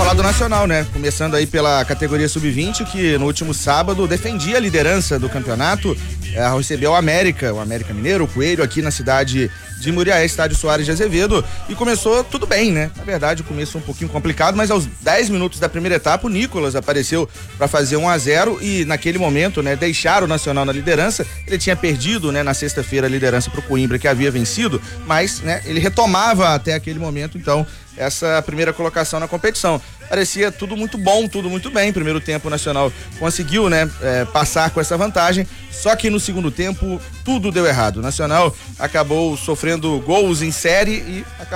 falar do Nacional, né? Começando aí pela categoria Sub-20, que no último sábado defendia a liderança do campeonato, recebeu o América Mineiro, o Coelho, aqui na cidade de Muriaé, estádio Soares de Azevedo, e começou tudo bem, né? Na verdade, o começo um pouquinho complicado, mas aos 10 minutos da primeira etapa, o Nicolas apareceu para fazer 1-0 e naquele momento, né, deixar o Nacional na liderança. Ele tinha perdido, né, na sexta-feira a liderança pro Coimbra, que havia vencido, mas, né, ele retomava até aquele momento, então, essa primeira colocação na competição. Parecia tudo muito bom, tudo muito bem. Primeiro tempo o Nacional conseguiu, né, passar com essa vantagem, só que no segundo tempo tudo deu errado. O Nacional acabou sofrendo gols em série e acabou